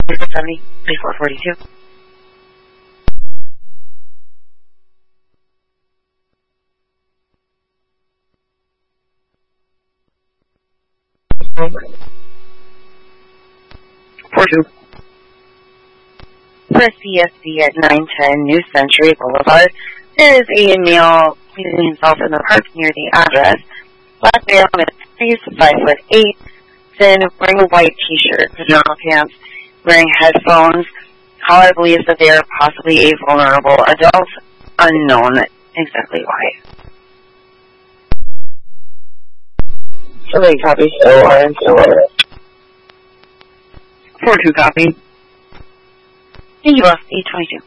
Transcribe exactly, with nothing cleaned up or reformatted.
seventy, thirty-four forty-two. Four two. For C S D at nine ten New Century Boulevard, there is a male cleaning himself in the park near the address. Black male with face, five foot eight, thin, wearing a white t-shirt, pajama pants, wearing headphones. Caller believes that they are possibly a vulnerable adult, unknown exactly why. Somebody copy, O R N C O R. four two copy. Thank you, boss. eight twenty-two.